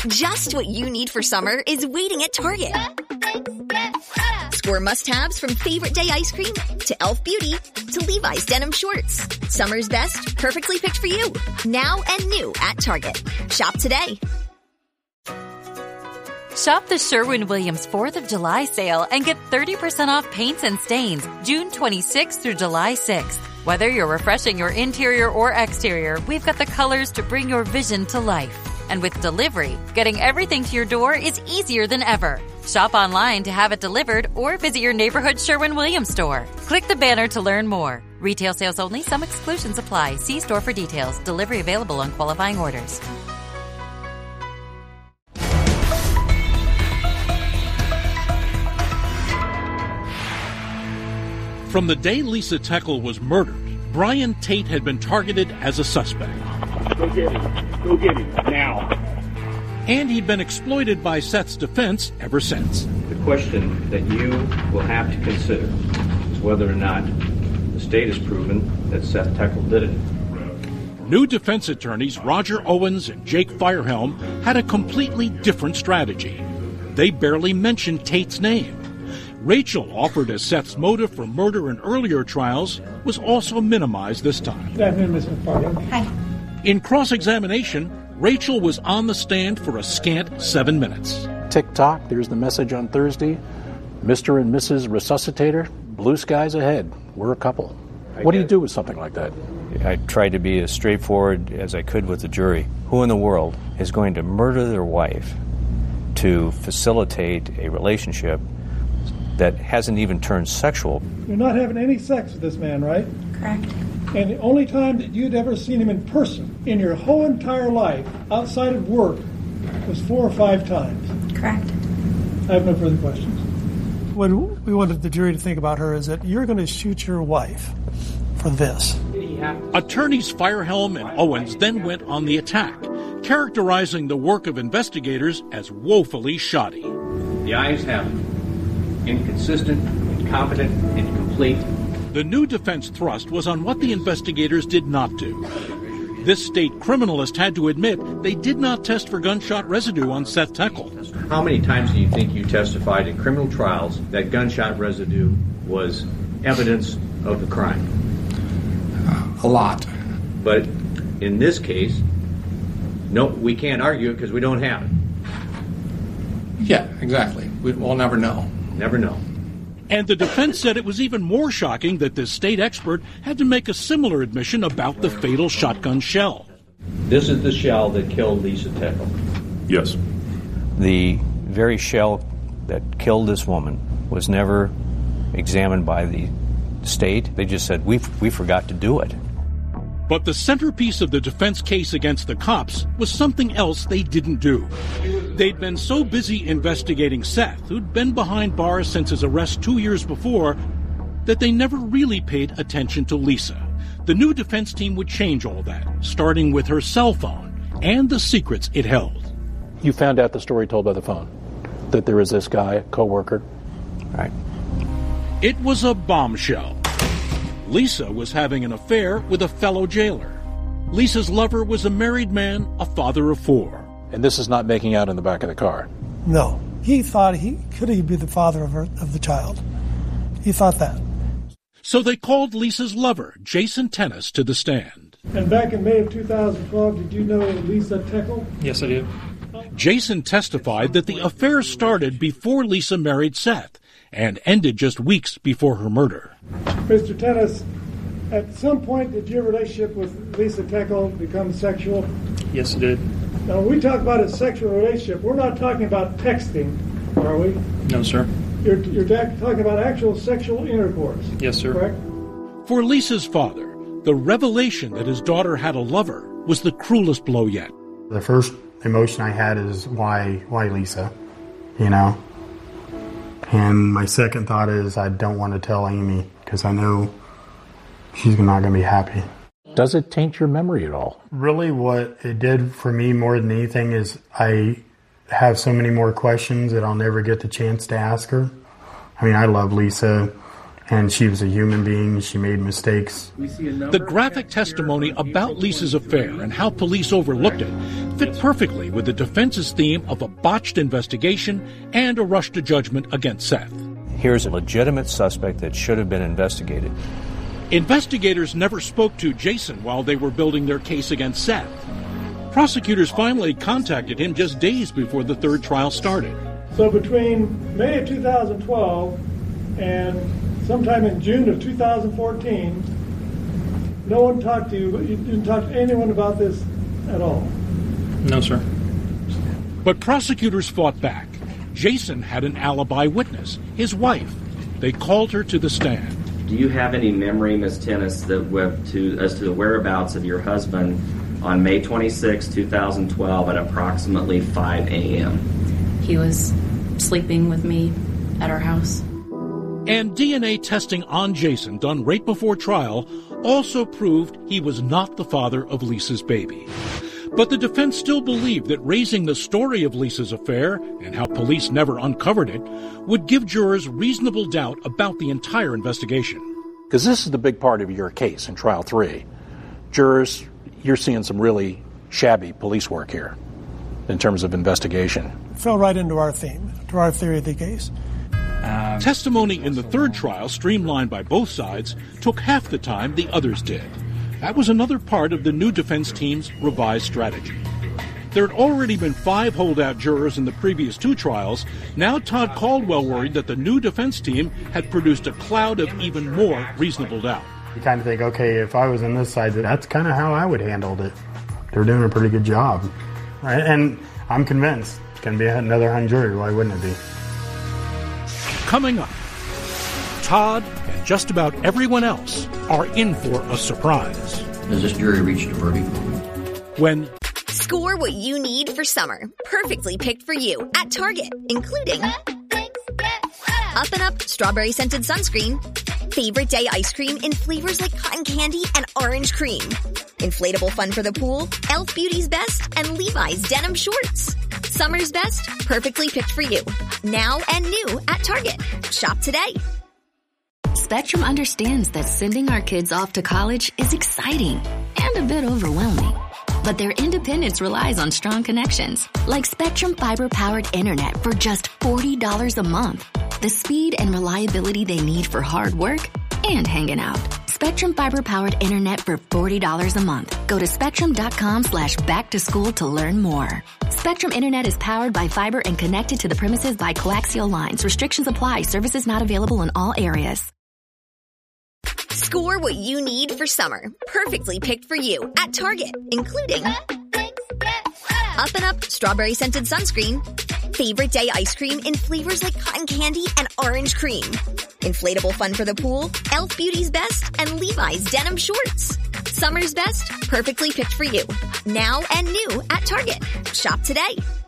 Just what you need for summer is waiting at Target. Score must-haves from favorite day ice cream to Elf Beauty to Levi's denim shorts. Summer's best, perfectly picked for you. Now and new at Target. Shop today. Shop the Sherwin-Williams 4th of July sale and get 30% off paints and stains June 26th through July 6th. Whether you're refreshing your interior or exterior, we've got the colors to bring your vision to life. And with delivery, getting everything to your door is easier than ever. Shop online to have it delivered or visit your neighborhood Sherwin-Williams store. Click the banner to learn more. Retail sales only. Some exclusions apply. See store for details. Delivery available on qualifying orders. From the day Lisa Teckle was murdered, Brian Tate had been targeted as a suspect. Go get him. Go get him. Now. And he'd been exploited by Seth's defense ever since. The question that you will have to consider is whether or not the state has proven that Seth Teckle did it. New defense attorneys Roger Owens and Jake Firehelm had a completely different strategy. They barely mentioned Tate's name. Rachel, offered as Seth's motive for murder in earlier trials, was also minimized this time. Good afternoon, Ms. McFarland. Hi. In cross-examination, Rachel was on the stand for a scant 7 minutes. Tick-tock, there's the message on Thursday. Mr. and Mrs. Resuscitator, blue skies ahead. We're a couple. What do you do with something like that? I tried to be as straightforward as I could with the jury. Who in the world is going to murder their wife to facilitate a relationship that hasn't even turned sexual? You're not having any sex with this man, right? Correct. And the only time that you'd ever seen him in person in your whole entire life outside of work was 4 or 5 times. Correct. I have no further questions. What we wanted the jury to think about her is that you're going to shoot your wife for this. Attorneys Firehelm and Owens then went on the attack, characterizing the work of investigators as woefully shoddy. The ayes have it. Inconsistent, incompetent, incomplete. The new defense thrust was on what the investigators did not do. This state criminalist had to admit they did not test for gunshot residue on Seth Teckle. How many times do you think you testified in criminal trials that gunshot residue was evidence of the crime? A lot. But in this case, no, we can't argue it because we don't have it. Yeah, exactly. We'll never know. Never know. And the defense said it was even more shocking that this state expert had to make a similar admission about the fatal shotgun shell. This is the shell that killed Lisa Teckle. Yes. The very shell that killed this woman was never examined by the state. They just said, we forgot to do it. But the centerpiece of the defense case against the cops was something else they didn't do. They'd been so busy investigating Seth, who'd been behind bars since his arrest 2 years before, that they never really paid attention to Lisa. The new defense team would change all that, starting with her cell phone and the secrets it held. You found out the story told by the phone, that there was this guy, a co-worker. Right. It was a bombshell. Lisa was having an affair with a fellow jailer. Lisa's lover was a married man, a father of 4. And this is not making out in the back of the car. No. He thought he could be the father of the child. He thought that. So they called Lisa's lover, Jason Tennis, to the stand. And back in May of 2012, did you know Lisa Teckle? Yes, I do. Jason testified that the affair started before Lisa married Seth and ended just weeks before her murder. Mr. Tennis, at some point did your relationship with Lisa Teckle become sexual? Yes, it did. Now, when we talk about a sexual relationship, we're not talking about texting, are we? No, sir. You're talking about actual sexual intercourse. Yes, sir. Correct? For Lisa's father, the revelation that his daughter had a lover was the cruelest blow yet. The first emotion I had is why Lisa, you know? And my second thought is I don't want to tell Amy because I know she's not going to be happy. Does it taint your memory at all? Really what it did for me more than anything is I have so many more questions that I'll never get the chance to ask her. I mean, I love Lisa. And she was a human being. She made mistakes. The graphic testimony about Lisa's affair and how police overlooked it fit perfectly with the defense's theme of a botched investigation and a rush to judgment against Seth. Here's a legitimate suspect that should have been investigated. Investigators never spoke to Jason while they were building their case against Seth. Prosecutors finally contacted him just days before the third trial started. So between May of 2012 and sometime in June of 2014, no one talked to you, but you didn't talk to anyone about this at all? No, sir. But prosecutors fought back. Jason had an alibi witness, his wife. They called her to the stand. Do you have any memory, Ms. Tennis, as to the whereabouts of your husband on May 26, 2012 at approximately 5 a.m.? He was sleeping with me at our house. And DNA testing on Jason, done right before trial, also proved he was not the father of Lisa's baby. But the defense still believed that raising the story of Lisa's affair, and how police never uncovered it, would give jurors reasonable doubt about the entire investigation. Because this is the big part of your case in Trial 3. Jurors, you're seeing some really shabby police work here in terms of investigation. It fell right into our theme, to our theory of the case. Testimony in the third trial, streamlined by both sides, took half the time the others did. That was another part of the new defense team's revised strategy. There had already been 5 holdout jurors in the previous 2 trials. Now Todd Caldwell worried that the new defense team had produced a cloud of even more reasonable doubt. You kind of think, okay, if I was on this side, that's kind of how I would handle it. They're doing a pretty good job. Right? And I'm convinced it's going to be another hung jury. Why wouldn't it be? Coming up, Todd and just about everyone else are in for a surprise. Has this jury reached a verdict? When Score what you need for summer, perfectly picked for you at Target, including Up and Up strawberry scented sunscreen, favorite day ice cream in flavors like cotton candy and orange cream, inflatable fun for the pool, Elf Beauty's Best, and Levi's denim shorts. Summer's best, perfectly picked for you. Now and new at Target. Shop today. Spectrum understands that sending our kids off to college is exciting and a bit overwhelming. But their independence relies on strong connections, like Spectrum fiber-powered internet for just $40 a month. The speed and reliability they need for hard work and hanging out. Spectrum fiber-powered internet for $40 a month. Go to spectrum.com/back-to-school to learn more. Spectrum internet is powered by fiber and connected to the premises by coaxial lines. Restrictions apply. Services not available in all areas. Score what you need for summer, perfectly picked for you at Target, including Up and Up strawberry scented sunscreen, favorite day ice cream in flavors like cotton candy and orange cream, inflatable fun for the pool, Elf Beauty's Best, and Levi's denim shorts. Summer's best, perfectly picked for you. Now and new at Target. Shop today.